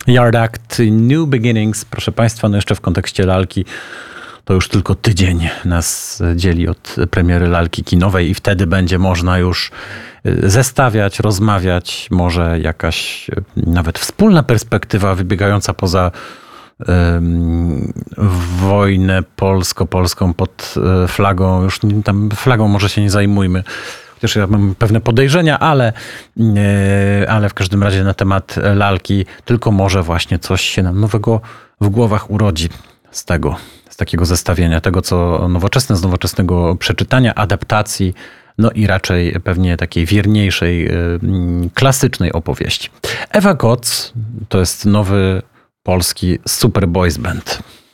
Yard Act, New Beginnings. Proszę Państwa, no jeszcze w kontekście lalki, to już tylko tydzień nas dzieli od premiery lalki kinowej i wtedy będzie można już zestawiać, rozmawiać. Może jakaś nawet wspólna perspektywa wybiegająca poza wojnę polsko-polską pod flagą. Już tam flagą może się nie zajmujmy. Chociaż ja mam pewne podejrzenia, ale w każdym razie na temat lalki tylko może właśnie coś się nam nowego w głowach urodzi z tego, z takiego zestawienia, tego co nowoczesne z nowoczesnego przeczytania, adaptacji, no i raczej pewnie takiej wierniejszej, klasycznej opowieści. Ewa Koc to jest nowy polski super boys band.